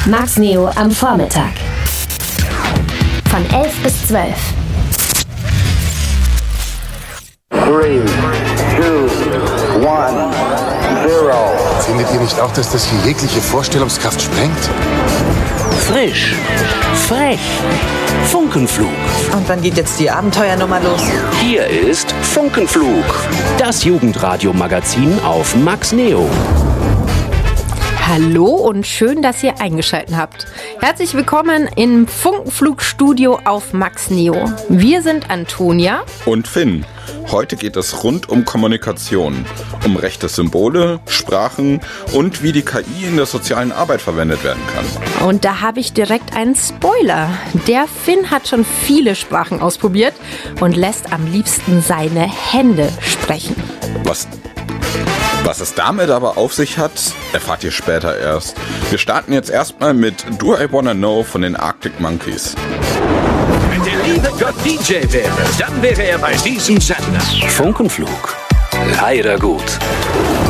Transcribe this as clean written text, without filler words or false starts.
Max Neo am Vormittag. Von 11 bis 12. 3, 2, 1, 0. Findet ihr nicht auch, dass das hier jegliche Vorstellungskraft sprengt? Frisch, frech, Funkenflug. Und wann geht jetzt die Abenteuernummer los? Hier ist Funkenflug, das Jugendradio-Magazin auf Max Neo. Hallo und schön, dass ihr eingeschaltet habt. Herzlich willkommen im Funkenflugstudio auf Max Neo. Wir sind Antonia und Finn. Heute geht es rund um Kommunikation, um rechte Symbole, Sprachen und wie die KI in der sozialen Arbeit verwendet werden kann. Und da habe ich direkt einen Spoiler. Der Finn hat schon viele Sprachen ausprobiert und lässt am liebsten seine Hände sprechen. Was es damit aber auf sich hat, erfahrt ihr später erst. Wir starten jetzt erstmal mit Do I Wanna Know von den Arctic Monkeys. Wenn der liebe Gott DJ wäre, dann wäre er bei diesem Sender. Funkenflug, leider gut.